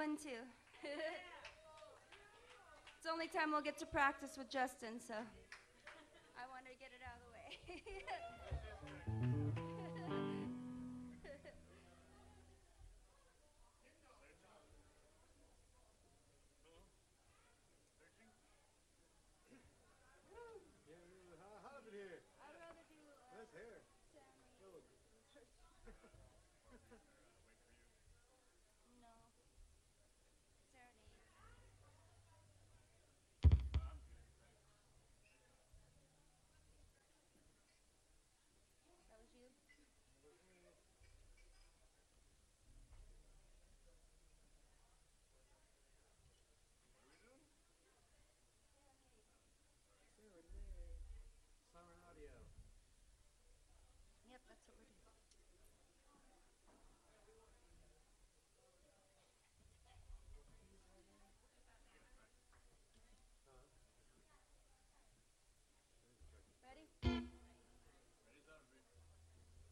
one too. It's the only time we'll get to practice with Justin, so I wanted to get it out of the way.